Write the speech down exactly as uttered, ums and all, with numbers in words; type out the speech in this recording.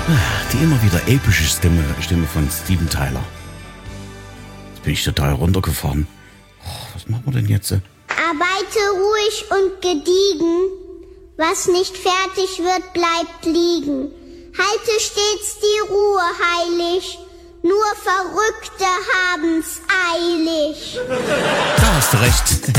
Die immer wieder epische Stimme, Stimme von Steven Tyler. Jetzt bin ich total runtergefahren. Oh, was machen wir denn jetzt? Arbeite ruhig und gediegen. Was nicht fertig wird, bleibt liegen. Halte stets die Ruhe heilig. Nur Verrückte haben's eilig. Da hast du recht.